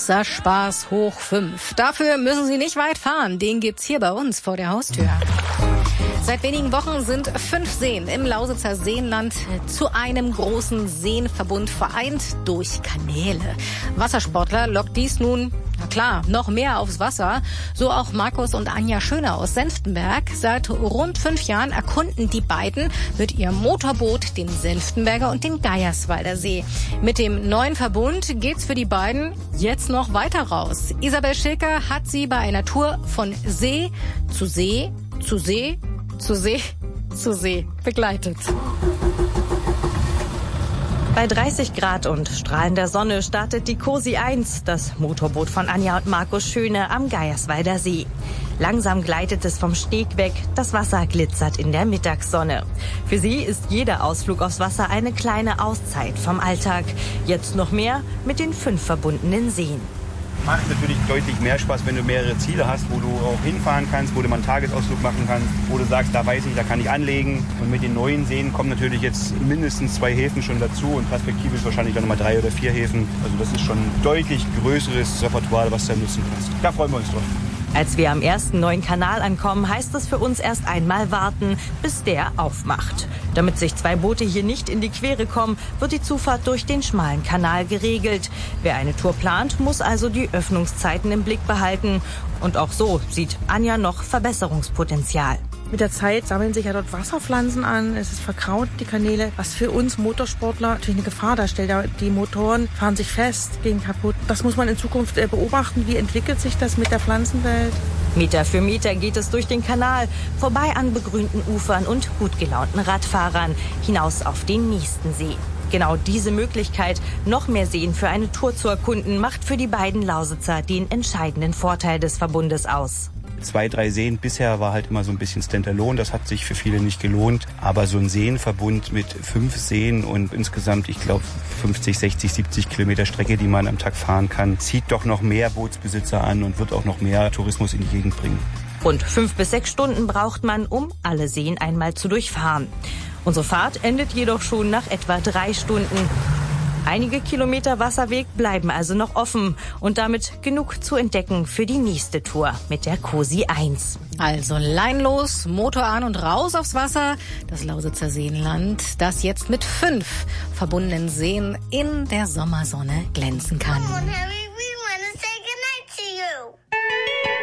Wasserspaß hoch 5. Dafür müssen Sie nicht weit fahren. Den gibt's hier bei uns vor der Haustür. Seit wenigen Wochen sind 5 Seen im Lausitzer Seenland zu einem großen Seenverbund vereint durch Kanäle. Wassersportler lockt dies nun, na klar, noch mehr aufs Wasser. So auch Markus und Anja Schöner aus Senftenberg. Seit rund 5 Jahren erkunden die beiden mit ihrem Motorboot den Senftenberger und den Geierswalder See. Mit dem neuen Verbund geht's für die beiden jetzt noch weiter raus. Isabel Schilker hat sie bei einer Tour von See zu See zu See zu See zu See begleitet. Bei 30 Grad und strahlender Sonne startet die Cosi 1, das Motorboot von Anja und Markus Schöne am Geierswalder See. Langsam gleitet es vom Steg weg, das Wasser glitzert in der Mittagssonne. Für sie ist jeder Ausflug aufs Wasser eine kleine Auszeit vom Alltag. Jetzt noch mehr mit den 5 verbundenen Seen. Macht natürlich deutlich mehr Spaß, wenn du mehrere Ziele hast, wo du auch hinfahren kannst, wo du mal einen Tagesausflug machen kannst, wo du sagst, da weiß ich, da kann ich anlegen. Und mit den neuen Seen kommen natürlich jetzt mindestens 2 Häfen schon dazu und perspektivisch wahrscheinlich dann nochmal 3 oder 4 Häfen. Also das ist schon ein deutlich größeres Repertoire, was du da nutzen kannst. Da freuen wir uns drauf. Als wir am ersten neuen Kanal ankommen, heißt es für uns erst einmal warten, bis der aufmacht. Damit sich 2 Boote hier nicht in die Quere kommen, wird die Zufahrt durch den schmalen Kanal geregelt. Wer eine Tour plant, muss also die Öffnungszeiten im Blick behalten. Und auch so sieht Anja noch Verbesserungspotenzial. Mit der Zeit sammeln sich ja dort Wasserpflanzen an, es ist verkraut, die Kanäle, was für uns Motorsportler natürlich eine Gefahr darstellt. Die Motoren fahren sich fest, gehen kaputt. Das muss man in Zukunft beobachten, wie entwickelt sich das mit der Pflanzenwelt. Meter für Meter geht es durch den Kanal, vorbei an begrünten Ufern und gut gelaunten Radfahrern, hinaus auf den nächsten See. Genau diese Möglichkeit, noch mehr Seen für eine Tour zu erkunden, macht für die beiden Lausitzer den entscheidenden Vorteil des Verbundes aus. 2, 3 Seen. Bisher war halt immer so ein bisschen Standalone. Das hat sich für viele nicht gelohnt. Aber so ein Seenverbund mit 5 Seen und insgesamt, ich glaube, 50, 60, 70 Kilometer Strecke, die man am Tag fahren kann, zieht doch noch mehr Bootsbesitzer an und wird auch noch mehr Tourismus in die Gegend bringen. Rund 5 bis 6 Stunden braucht man, um alle Seen einmal zu durchfahren. Unsere Fahrt endet jedoch schon nach etwa 3 Stunden. Einige Kilometer Wasserweg bleiben also noch offen und damit genug zu entdecken für die nächste Tour mit der Cosi 1. Also Lein los, Motor an und raus aufs Wasser. Das Lausitzer Seenland, das jetzt mit 5 verbundenen Seen in der Sommersonne glänzen kann.